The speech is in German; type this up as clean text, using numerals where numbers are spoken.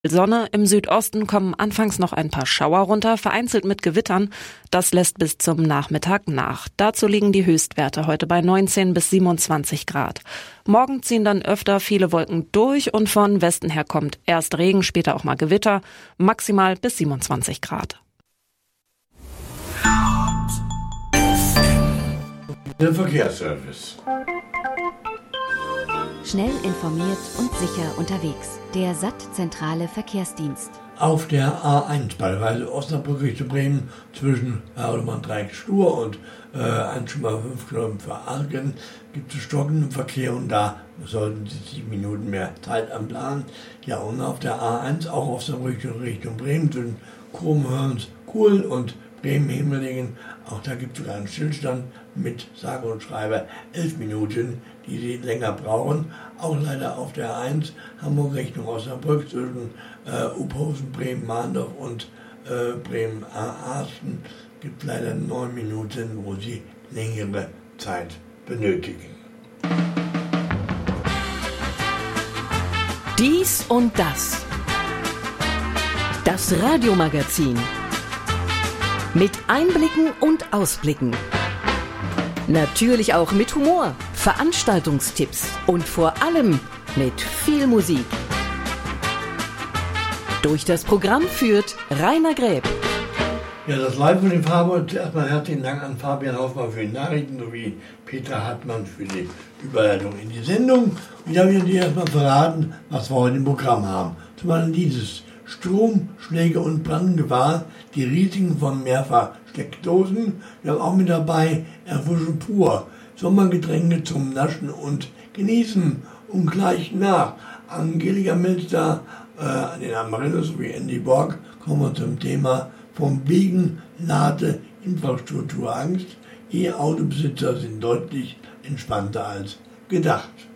Sonne, im Südosten kommen anfangs noch ein paar Schauer runter, vereinzelt mit Gewittern. Das lässt bis zum Nachmittag nach. Dazu liegen die Höchstwerte heute bei 19 bis 27 Grad. Morgen ziehen dann öfter viele Wolken durch und von Westen her kommt erst Regen, später auch mal Gewitter, maximal bis 27 Grad. Der Verkehrsservice. Schnell informiert und sicher unterwegs. Der SAT-Zentrale Verkehrsdienst. Auf der A1 teilweise Osnabrück Richtung Bremen zwischen Herdemann-Dreieck-Stur und 1,5 Kilometer für Argen gibt es stockenden Verkehr und da sollten Sie 7 Minuten mehr Zeit anplanen. Ja, und auf der A1 auch Osnabrück Richtung Bremen zwischen Krummhörns-Kuhl und Bremen-Himmelingen. Auch da gibt es sogar einen Stillstand mit sage und schreibe 11 Minuten, die Sie länger brauchen. Auch leider auf der A1 Hamburg Richtung Osnabrück zwischen Uphofen, Bremen-Mahndorf und Bremen-Arsten gibt leider 9 Minuten, wo Sie längere Zeit benötigen. Dies und das. Das Radiomagazin. Mit Einblicken und Ausblicken. Natürlich auch mit Humor, Veranstaltungstipps und vor allem mit viel Musik. Durch das Programm führt Rainer Gräb. Ja, das Live von den Farbe. Erstmal herzlichen Dank an Fabian Hoffmann für die Nachrichten sowie Peter Hartmann für die Überleitung in die Sendung. Und ich habe Ihnen erstmal verraten, was wir heute im Programm haben. Zum Beispiel dieses Stromschläge und Brandgefahr, die Risiken von Mehrfachsteckdosen. Wir haben auch mit dabei Erfrischung pur, Sommergetränke zum Naschen und Genießen. Und gleich nach Angelika Milster, den Amarillo sowie Andy Borg kommen wir zum Thema vom wegen Ladeinfrastrukturangst. E-Autobesitzer sind deutlich entspannter als gedacht.